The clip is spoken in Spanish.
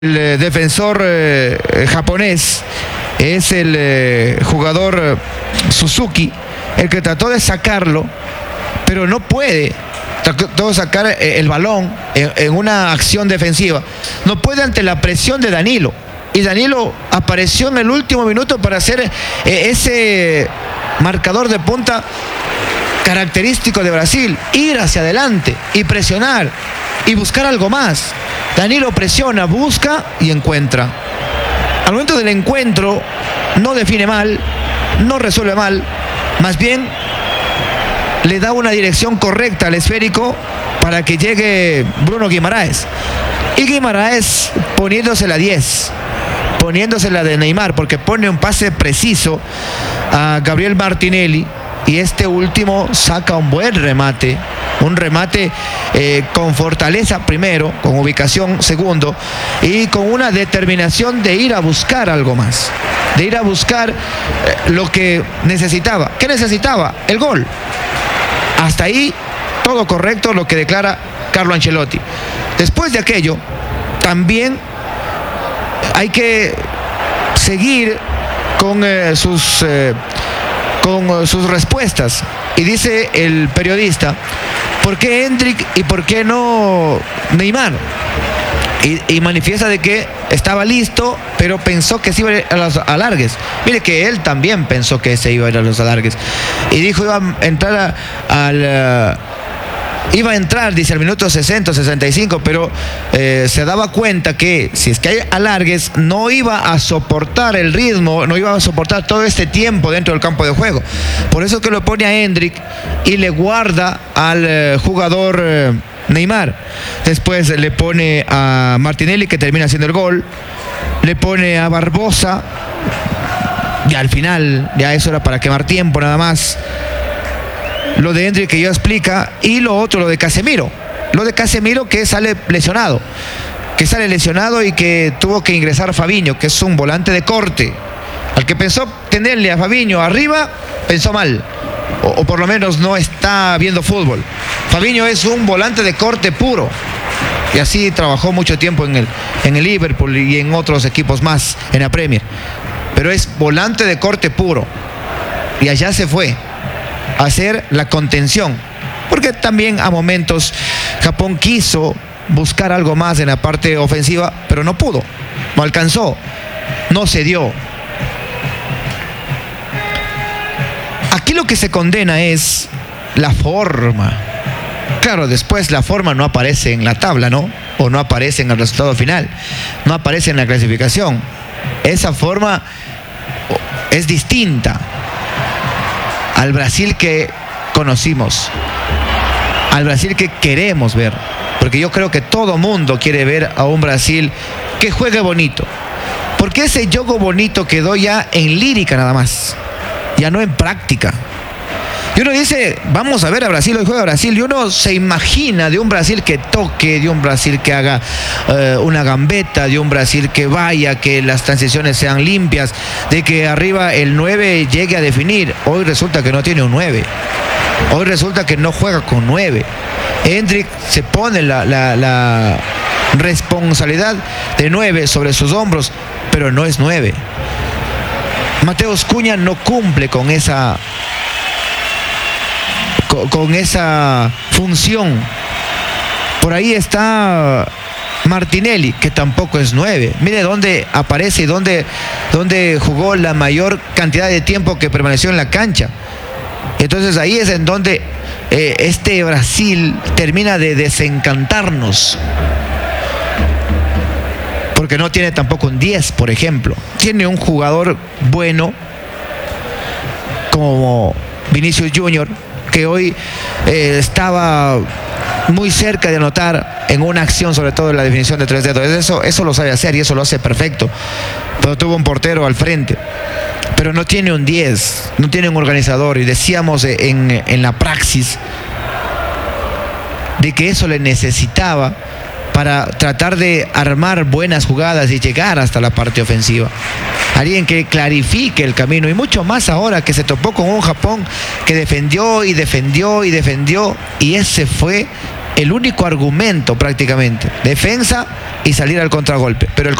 El defensor japonés es el jugador Suzuki, el que trató de sacarlo, pero no puede. Trató de sacar el balón en una acción defensiva. No puede ante la presión de Danilo. Y Danilo apareció en el último minuto para hacer ese marcador de punta característico de Brasil, ir hacia adelante y presionar y buscar algo más. Danilo presiona, busca y encuentra. Al momento del encuentro no define mal, no resuelve mal, más bien le da una dirección correcta al esférico para que llegue Bruno Guimaraes. Y Guimaraes poniéndose la 10, poniéndose la de Neymar, porque pone un pase preciso a Gabriel Martinelli. Y este último saca un buen remate, un remate con fortaleza primero, con ubicación segundo, y con una determinación de ir a buscar algo más, de ir a buscar lo que necesitaba. ¿Qué necesitaba? El gol. Hasta ahí todo correcto, lo que declara Carlo Ancelotti. Después de aquello, también hay que seguir con sus respuestas. Y dice el periodista, ¿por qué Endrick y por qué no Neymar? Y manifiesta de que estaba listo, pero pensó que se iba a ir a los alargues. Mire que él también pensó que se iba a ir a los alargues. Y dijo, iba a entrar iba a entrar, dice, al minuto 60, 65, pero se daba cuenta que si es que hay alargues, no iba a soportar el ritmo, no iba a soportar todo este tiempo dentro del campo de juego. Por eso es que lo pone a Endrick y le guarda al jugador Neymar. Después le pone a Martinelli, que termina haciendo el gol. Le pone a Barbosa. Y al final, ya eso era para quemar tiempo nada más. Lo de Endrick que ya explica, y lo otro, lo de Casemiro. Lo de Casemiro que sale lesionado. Y que tuvo que ingresar Fabinho, que es un volante de corte. Al que pensó tenerle a Fabinho arriba, pensó mal. O por lo menos no está viendo fútbol. Fabinho es un volante de corte puro. Y así trabajó mucho tiempo en el Liverpool y en otros equipos más en la Premier. Pero es volante de corte puro. Y allá se fue a hacer la contención, porque también a momentos Japón quiso buscar algo más en la parte ofensiva, pero no pudo, no alcanzó, no se dio. Aquí lo que se condena es la forma. Claro, después la forma no aparece en la tabla, ¿no? O no aparece en el resultado final, no aparece en la clasificación. Esa forma es distinta al Brasil que conocimos, al Brasil que queremos ver, porque yo creo que todo mundo quiere ver a un Brasil que juegue bonito, porque ese juego bonito quedó ya en lírica nada más, ya no en práctica. Y uno dice, vamos a ver a Brasil, hoy juega Brasil, y uno se imagina de un Brasil que toque, de un Brasil que haga una gambeta, de un Brasil que vaya, que las transiciones sean limpias, de que arriba el 9 llegue a definir. Hoy resulta que no tiene un 9, hoy resulta que no juega con 9. Endrick se pone la responsabilidad de 9 sobre sus hombros, pero no es 9. Mateus Cunha no cumple con esa función. Por ahí está Martinelli, que tampoco es 9. Mire dónde aparece y dónde jugó la mayor cantidad de tiempo que permaneció en la cancha. Entonces ahí es en donde este Brasil termina de desencantarnos, porque no tiene tampoco un 10, por ejemplo. Tiene un jugador bueno como Vinicius Junior, que hoy estaba muy cerca de anotar en una acción, sobre todo en la definición de 3 dedos. Eso lo sabe hacer y eso lo hace perfecto, pero tuvo un portero al frente. Pero no tiene un 10, no tiene un organizador, y decíamos en la praxis de que eso le necesitaba para tratar de armar buenas jugadas y llegar hasta la parte ofensiva. Alguien que clarifique el camino, y mucho más ahora que se topó con un Japón que defendió y defendió y defendió, y ese fue el único argumento prácticamente, defensa y salir al contragolpe, pero el